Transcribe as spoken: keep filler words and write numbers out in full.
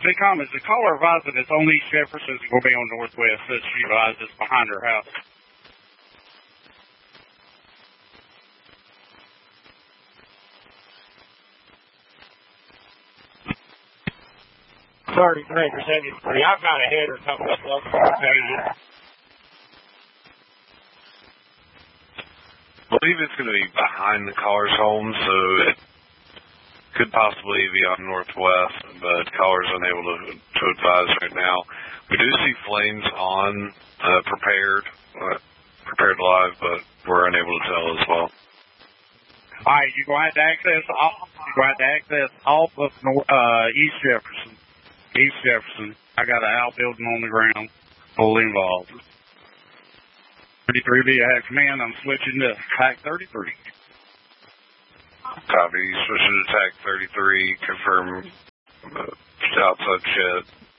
They comments, the caller advised that it's on East Jefferson and will be on Northwest, that she advised it's behind her house. thirty-three for seventy-three. I've got a header a couple of pages. I believe it's going to be behind the caller's home, so it could possibly be on Northwest, but caller's unable to, to advise right now. We do see flames on uh, prepared, uh, prepared live, but we're unable to tell as well. All right, you're going to have to access off, you're going to have to access off of uh, East Jefferson. East Jefferson. I got an outbuilding on the ground, fully involved. thirty-three V, I have command. I'm switching to Tac thirty-three. Copy. Switching to Tac thirty-three. Confirm uh, outside shed.